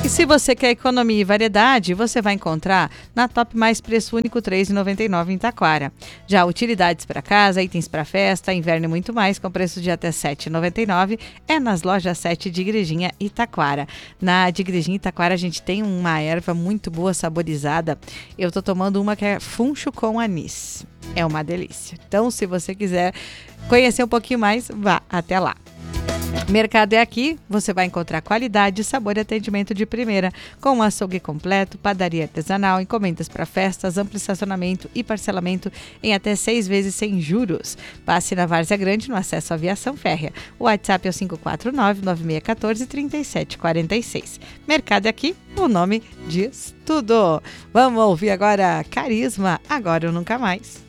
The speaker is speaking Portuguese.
E se você quer economia e variedade, você vai encontrar na Top Mais Preço Único R$ 3,99 em Taquara. Já utilidades para casa, itens para festa, inverno e muito mais, com preço de até R$ 7,99, é nas lojas 7 de Igrejinha e Taquara. Na de Igrejinha e Taquara a gente tem uma erva muito boa, saborizada. Eu tô tomando uma que é funcho com anis. É uma delícia. Então, se você quiser conhecer um pouquinho mais, vá até lá. Mercado é aqui, você vai encontrar qualidade, sabor e atendimento de primeira, com um açougue completo, padaria artesanal, encomendas para festas, amplo estacionamento e parcelamento em até 6 vezes sem juros. Passe na Várzea Grande no acesso à Aviação Férrea. O WhatsApp é o 549-9614-3746. Mercado é aqui, o nome diz tudo. Vamos ouvir agora Carisma, Agora ou Nunca Mais.